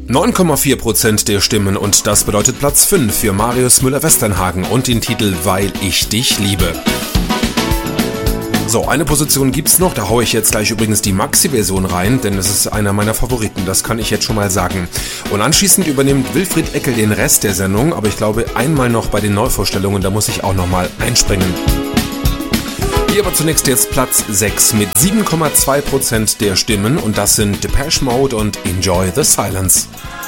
9,4% der Stimmen und das bedeutet Platz 5 für Marius Müller-Westernhagen und den Titel Weil ich dich liebe. So, eine Position gibt's noch, da haue ich jetzt gleich übrigens die Maxi-Version rein, denn das ist einer meiner Favoriten, das kann ich jetzt schon mal sagen. Und anschließend übernimmt Wilfried Eckel den Rest der Sendung, aber ich glaube einmal noch bei den Neuvorstellungen, da muss ich auch nochmal einspringen. Hier aber zunächst jetzt Platz 6 mit 7,2% der Stimmen und das sind Depeche Mode und Enjoy the Silence.